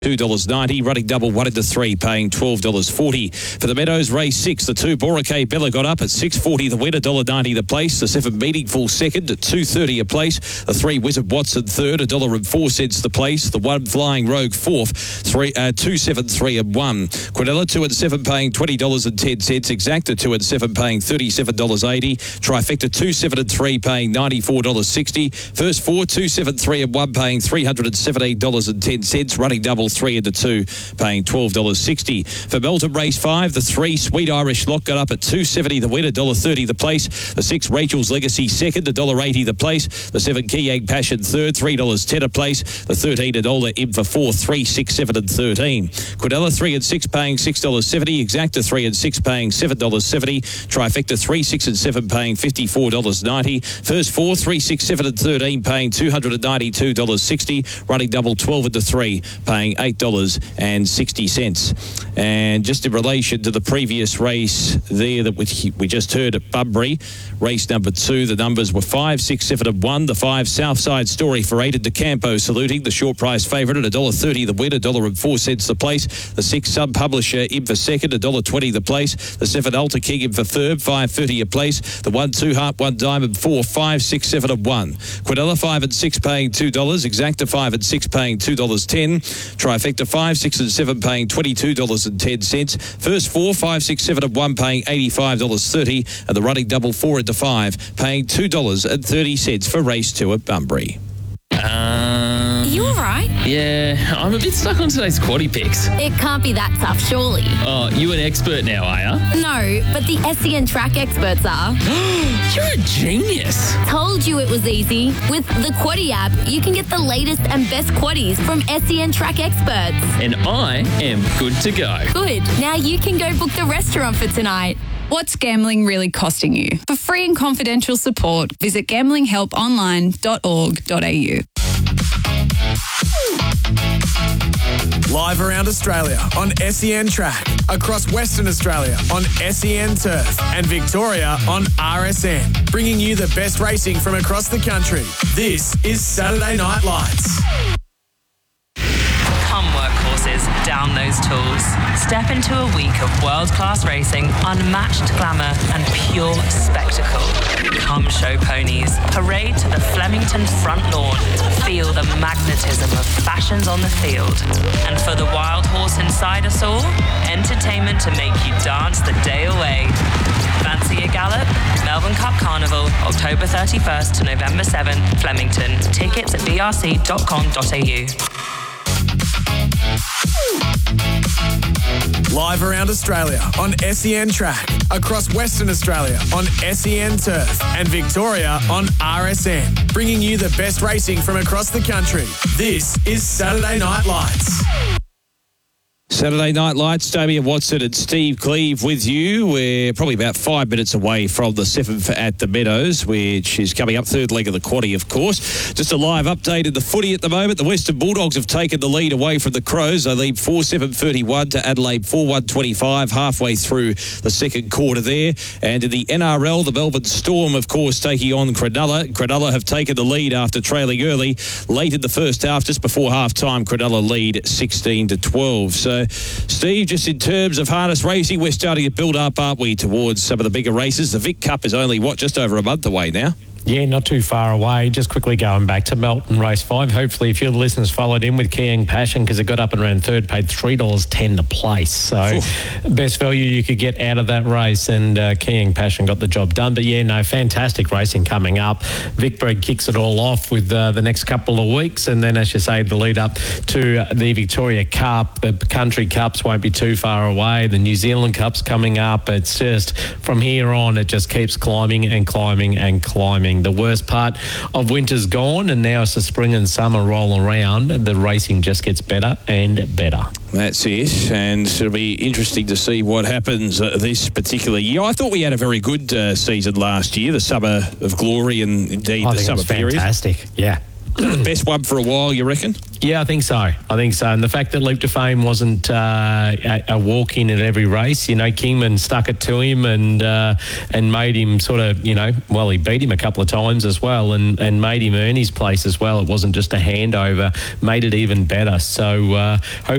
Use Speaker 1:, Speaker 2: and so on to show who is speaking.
Speaker 1: $2.90, running double 1 into 3, paying $12.40. For the Meadows, race 6, the 2 Boracay Bella got up at $6.40 the win, $1.90 the place. The 7 Meaningful second at $2.30 a place. The 3 Wizard Watson third, $1.04 the place. The 1 Flying Rogue fourth, $2.73 and 1. Quinella 2 and 7 paying $20.10. Exacta 2 and 7 paying $37.80. Trifecta 2, 7 and 3 paying $94.60. First 4, 2, 7, 3 and 1 paying $317.10. Running double 3 into 2 paying $12.60. For Melton race 5, the 3 Sweet Irish Lock got up at $2.70 the win, $1.30 the place. The 6 Rachel's Legacy second, $1.80 the place. The 7 Keyang Passion third, $3.10 a place. The 13 Adola in for fourth, 3, 6, 7 and 13. Quinella 3 and 6 paying $6.70. Exacta 3 and 6 paying $7.70. Trifecta 3, 6 and 7 paying $54.90. First 4, 3, 6, 7 and 13 paying $292.60. Running double 12 into 3 paying $8.60. And just in relation to the previous race there that we just heard at Bunbury, race number 2, the numbers were 5, 6, 7 and 1. The 5 Southside Story for Aiden DeCampo saluting, the short price favourite at $1.30 the win, $1.04 the place. The 6 Sun Publisher in for second, $1.20 the place. The 7 Alta King in for third, $5.30 a place. The 1 2 Heart 1 Diamond 4, 5, 6, 7 and 1. Quinella 5 and 6 paying $2. Exacta 5 and 6 paying $2.10. Trifecta 5, 6 and 7 paying $22.10. First 4, 5, 6, 7 and 1 paying $85.30. And the running double 4 into 5 paying $2.30 for race 2 at Bunbury.
Speaker 2: You all right?
Speaker 3: Yeah, I'm a bit stuck on today's quaddie picks.
Speaker 2: It can't be that tough, surely.
Speaker 3: Oh, you an expert now, are ya?
Speaker 2: No, but the SEN track experts are.
Speaker 3: You're a genius.
Speaker 2: Told you it was easy. With the Quaddie app, you can get the latest and best quaddies from SEN track experts.
Speaker 3: And I am good to go.
Speaker 2: Good. Now you can go book the restaurant for tonight.
Speaker 4: What's gambling really costing you? For free and confidential support, visit gamblinghelponline.org.au.
Speaker 5: Live around Australia on SEN Track, across Western Australia on SEN Turf, and Victoria on RSN, bringing you the best racing from across the country. This is Saturday Night Lights.
Speaker 6: Come workhorses, down those tools. Step into a week of world-class racing, unmatched glamour and pure spectacle. Come show ponies. Parade to the Flemington front lawn. Feel the magnetism of fashions on the field. And for the wild horse inside us all, entertainment to make you dance the day away. Fancy a gallop? Melbourne Cup Carnival, October 31st to November 7, Flemington. Tickets at vrc.com.au.
Speaker 5: Live around Australia on SEN Track, across Western Australia on SEN Turf, and Victoria on RSN, bringing you the best racing from across the country. This is Saturday Night Lights.
Speaker 1: Saturday Night Lights, Damien Watson and Steve Cleave with you. We're probably about 5 minutes away from the 7th at the Meadows, which is coming up, third leg of the quaddie, of course. Just a live update in the footy at the moment. The Western Bulldogs have taken the lead away from the Crows. They lead 4-7-31 to Adelaide 4-1-25, halfway through the second quarter there. And in the NRL, the Melbourne Storm, of course, taking on Cronulla. Cronulla have taken the lead after trailing early. Late in the first half, just before half-time, Cronulla lead 16-12. So, Steve, just in terms of harness racing, we're starting to build up, aren't we, towards some of the bigger races. The Vic Cup is only, just over a month away now?
Speaker 7: Yeah, not too far away. Just quickly going back to Melton Race 5. Hopefully, a few of the listeners followed in with Keyang Passion because it got up and ran third, paid $3.10 to place. So, best value you could get out of that race, and Keyang Passion got the job done. But yeah, no, fantastic racing coming up. Vicbred kicks it all off with the next couple of weeks, and then, as you say, the lead up to the Victoria Cup. The Country Cups won't be too far away. The New Zealand Cup's coming up. It's just, from here on, it just keeps climbing and climbing and climbing. The worst part of winter's gone, and now as the spring and summer roll around, the racing just gets better and better.
Speaker 1: That's it, and it'll be interesting to see what happens this particular year. I thought we had a very good season last year, the Summer of Glory, and indeed the summer period.
Speaker 7: Fantastic, yeah.
Speaker 1: Best one for a while, you reckon?
Speaker 7: Yeah, I think so. And the fact that Leap to Fame wasn't a walk-in at every race, Kingman stuck it to him and made him sort of, he beat him a couple of times as well and made him earn his place as well. It wasn't just a handover, made it even better. So